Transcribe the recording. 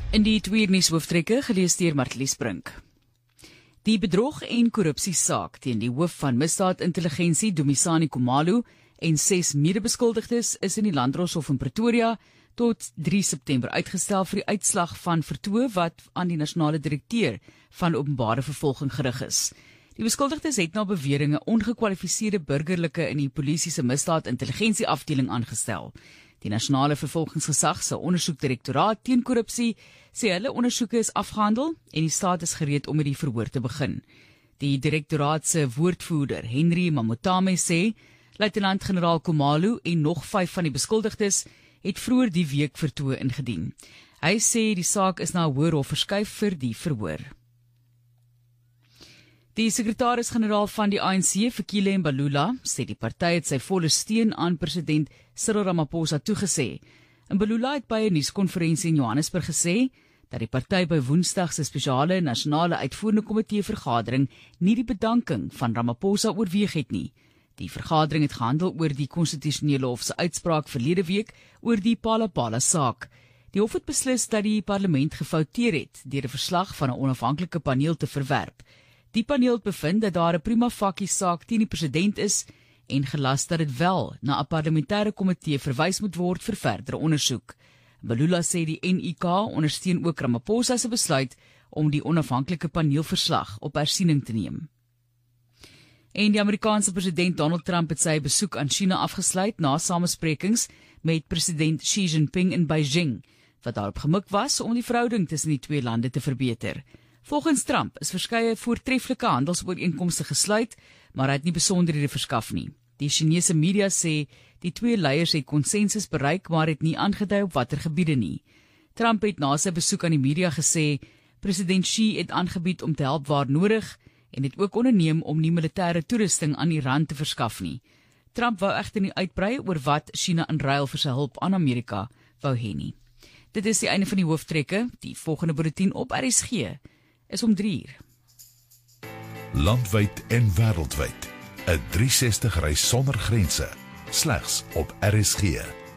In die twee nuushooftrekke gelees deur Martlies Brink. Die bedrog en korrupsiesaak teen die hoof van misdaadintelligensie Dumisani Khumalo en 6 medebeskuldigdes is in die Landdroshof in Pretoria tot 3 September uitgestel vir die uitslag van vertoë wat aan die nasionale direkteur van openbare vervolging gerig is. Die beskuldigdes het na beweringe ongekwalifiseerde burgerlike in die polisie se misdaadintelligensie afdeling aangestel. Die nasionale vervolgingsgesag se ondersoekdirektoraat teen korrupsie sê hulle ondersoeke is afgehandel en die staat is gereed om met die verhoor te begin. Die direktoraat se woordvoerder, Henry Mamotame, sê luitenant-generaal Khumalo en nog 5 van die beskuldigdes het vroeër die week vertoë ingedien. Hy sê die saak is na Hoërhof verskuif vir die verhoor. Die sekretaris-generaal van die ANC, Fikile Mbalula, sê die party het sy volle steun aan president Cyril Ramaphosa toegesê. Mbalula het by 'n nuuskonferensie in Johannesburg gesê dat die party by Woensdag se spesiale nasionale uitvoerende komitee vergadering nie die bedanking van Ramaphosa oorweeg het nie. Die vergadering het gehandel oor die konstitusionele hof se uitspraak verlede week oor die Phala-Phala saak. Die hof het beslis dat die parlement gefouteer het deur 'n verslag van 'n onafhanklike paneel te verwerp. Die paneel het bevind dat daar 'n prima facie saak teen die president is en gelas dat dit wel na 'n parlementêre komitee verwys moet word vir verdere ondersoek. Mbalula sê die NIK ondersteun ook Ramaphosa se besluit om die onafhanklike paneelverslag op hersiening te neem. En die Amerikaanse president Donald Trump het sy besoek aan China afgesluit na samesprekings met president Xi Jinping in Beijing, wat daarop gemik was om die verhouding tussen die twee lande te verbeter. Volgens Trump is verskeie voortreffelike handelsooreenkomste gesluit, maar hy het nie besonderhede verskaf nie. Die Chinese media sê die twee leiers het konsensus bereik, maar het nie aangedui op watter gebiede nie. Trump het na sy besoek aan die media gesê president Xi het aangebied om te help waar nodig en het ook onderneem om nie militêre toerusting aan Iran te verskaf nie. Trump wou egter nie uitbrei oor wat China in ruil vir sy hulp aan Amerika wou hê nie. Dit is die einde van die hooftrekke. Die volgende bulletin op RSG is om 3 uur. Landwyd en wêreldwyd. 'n 360 reis sonder grense. Slegs op RSG.